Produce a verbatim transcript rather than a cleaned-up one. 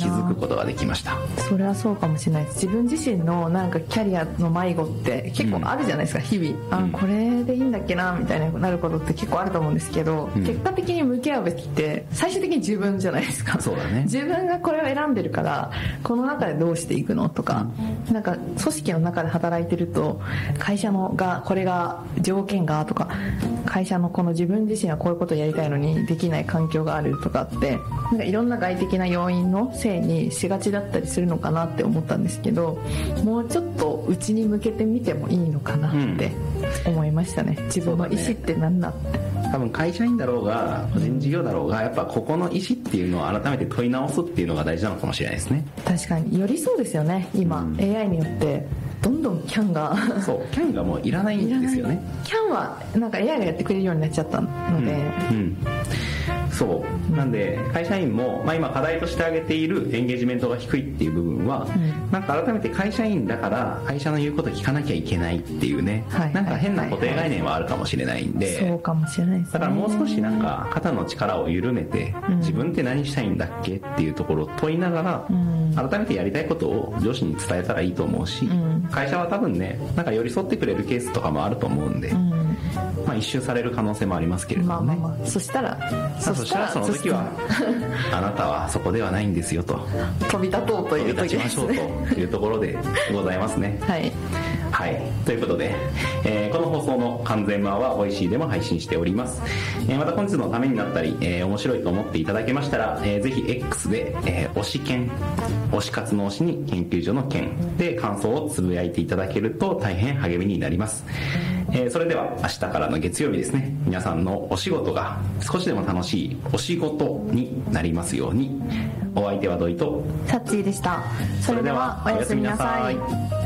気づくことができました。 それはそうかもしれないです。自分自身のなんかキャリアの迷子って結構あるじゃないですか、うん、日々、あ、これでいいんだっけなみたいになることって結構あると思うんですけど、うん、結果的に向き合うべきって最終的に自分じゃないですか。 そうだね。 自分がこれを選んでるからこの中でどうしていくのとか、うん、なんか組織の中で働いてると会社のがこれが条件がとか、会社のこの自分自身はこういうことをやりたいのにできない環境があるとかって、なんかいろんな外的な要因のせいにしがちだったりするのかなって思ったんですけど、もうちょっと内に向けてみてもいいのかなって思いましたね、うん、自分の意思って何だって。 多分会社員だろうが個人事業だろうが、やっぱここの意思っていうのを改めて問い直すっていうのが大事なのかもしれないですね。 確かによりそうですよね今、うん、エーアイ によってどんどんキャンがそうキャンがもういらないんですよね。 キャンはなんか エーアイ がやってくれるようになっちゃったので、 うん、うんそうなんで会社員も、まあ、今課題として挙げているエンゲージメントが低いっていう部分は、うん、なんか改めて会社員だから会社の言うこと聞かなきゃいけないっていうね、はい、なんか変な固定概念はあるかもしれないんで、はいはいはい、 そうかもしれないですね。 だからもう少しなんか肩の力を緩めて、うん、自分って何したいんだっけっていうところを問いながら、うん、改めてやりたいことを上司に伝えたらいいと思うし、うん、会社は多分ねなんか寄り添ってくれるケースとかもあると思うんで、うんまあ、一周される可能性もありますけれどもね、まあまあまあ、 そしたらそしたらその時はあなたはそこではないんですよと飛び立とうという時ですね、飛び立ちましょうというところでございますねはいはい、ということで、えー、この放送の完全版はボイシーでも配信しております、えー、また本日のためになったり、えー、面白いと思っていただけましたら、えー、ぜひ X で、えー、推し研推し活の推しに研究所の研で感想をつぶやいていただけると大変励みになります、えー、それでは明日からの月曜日ですね、皆さんのお仕事が少しでも楽しいお仕事になりますように。お相手は土井とサッチーでした。それではおやすみなさい。